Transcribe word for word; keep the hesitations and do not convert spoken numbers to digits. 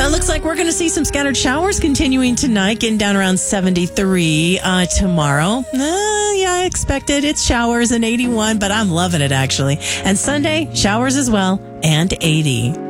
Uh, looks like we're going to see some scattered showers continuing tonight, getting down around seventy-three uh, tomorrow. Uh, yeah, I expected. It's showers and eighty-one, but I'm loving it, actually. And Sunday, showers as well, and eighty.